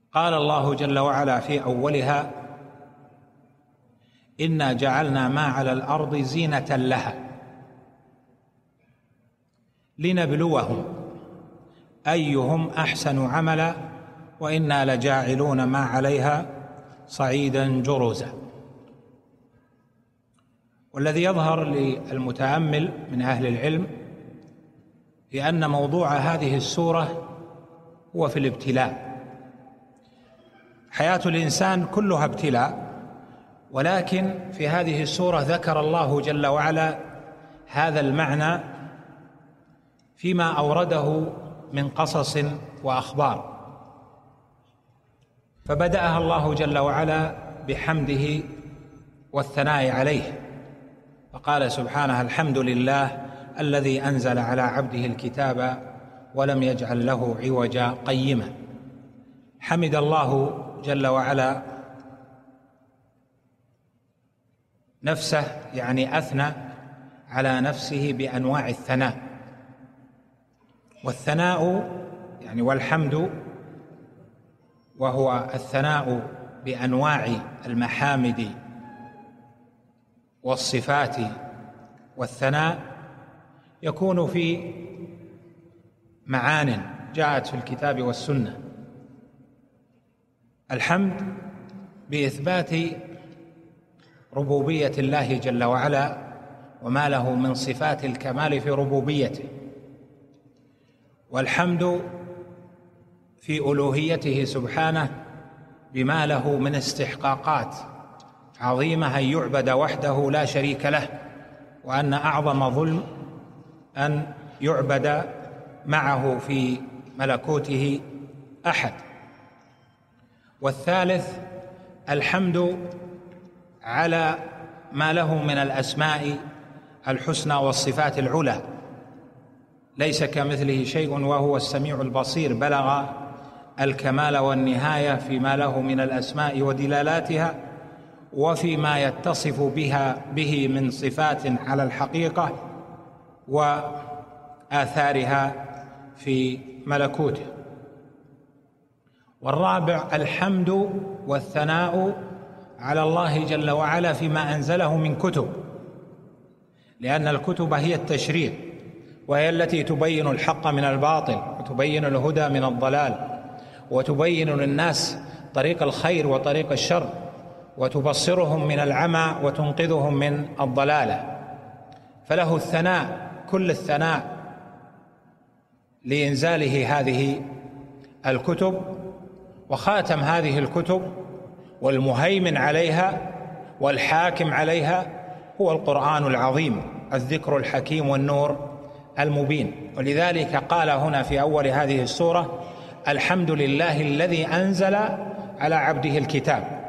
قال الله جل وعلا في أولها: إنا جعلنا ما على الأرض زينة لها لنبلوهم أيهم أحسن عملا وإنا لجاعلون ما عليها صعيدا جرزا. والذي يظهر للمتأمل من أهل العلم لأن موضوع هذه السورة هو في الابتلاء. حياة الإنسان كلها ابتلاء، ولكن في هذه السورة ذكر الله جل وعلا هذا المعنى فيما أورده من قصص وأخبار. فبدأها الله جل وعلا بحمده والثناء عليه، فقال سبحانه: الحمد لله الذي أنزل على عبده الكتاب ولم يجعل له عوجا قيما. حمد الله جل وعلا نفسه، يعني أثنى على نفسه بأنواع الثناء. والثناء يعني والحمد، وهو الثناء بأنواع المحامد والصفات، والثناء يكون في معان جاءت في الكتاب والسنة. الحمد بإثبات ربوبية الله جل وعلا وما له من صفات الكمال في ربوبيته، والحمد في ألوهيته سبحانه بما له من استحقاقات عظيمة أن يعبد وحده لا شريك له، وأن أعظم ظلم أن يعبد معه في ملكوته أحد. والثالث الحمد على ما له من الأسماء الحسنى والصفات العلى، ليس كمثله شيء وهو السميع البصير، بلغ الكمال والنهاية فيما له من الأسماء ودلالاتها، وفيما يتصف به من صفات على الحقيقة وآثارها في ملكوته. والرابع الحمد والثناء على الله جل وعلا فيما أنزله من كتب، لأن الكتب هي التشريع، وهي التي تبين الحق من الباطل، وتبين الهدى من الضلال، وتبين للناس طريق الخير وطريق الشر، وتبصرهم من العمى وتنقذهم من الضلالة. فله الثناء، كل الثناء لإنزاله هذه الكتب، وخاتم هذه الكتب والمهيمن عليها والحاكم عليها هو القرآن العظيم، الذكر الحكيم والنور المبين. ولذلك قال هنا في أول هذه السورة: الحمد لله الذي أنزل على عبده الكتاب.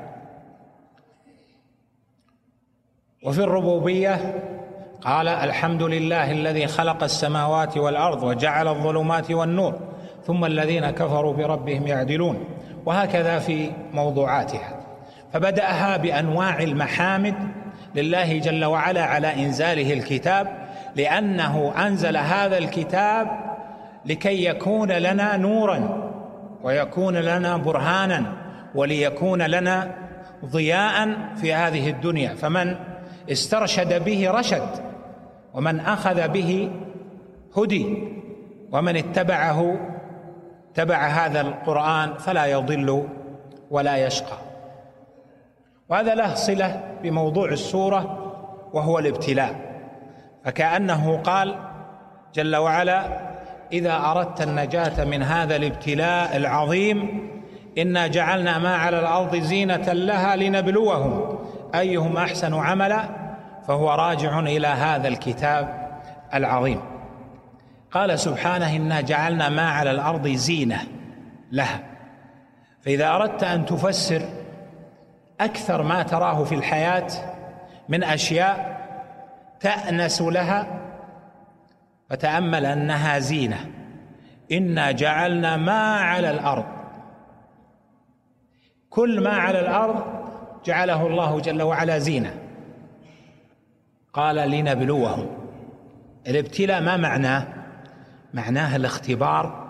وفي الربوبية قال: الحمد لله الذي خلق السماوات والأرض وجعل الظلمات والنور ثم الذين كفروا بربهم يعدلون. وهكذا في موضوعاتها. فبدأها بأنواع المحامد لله جل وعلا على إنزاله الكتاب، لأنه أنزل هذا الكتاب لكي يكون لنا نورا ويكون لنا برهانا وليكون لنا ضياء في هذه الدنيا. فمن استرشد به رشد، ومن أخذ به هدي، ومن اتبعه تبع هذا القرآن فلا يضل ولا يشقى. وهذا له صلة بموضوع السورة وهو الابتلاء، فكأنه قال جل وعلا: إذا أردت النجاة من هذا الابتلاء العظيم إنا جعلنا ما على الأرض زينة لها لنبلوهم أيهم أحسن عملا، فهو راجع إلى هذا الكتاب العظيم. قال سبحانه: إنا جعلنا ما على الأرض زينة لها. فإذا أردت أن تفسر أكثر ما تراه في الحياة من أشياء تأنس لها، فتأمل أنها زينة. إنا جعلنا ما على الأرض، كل ما على الأرض جعله الله جل وعلا زينة. قال: لنبلوهم. الابتلاء ما معناه؟ معناه الاختبار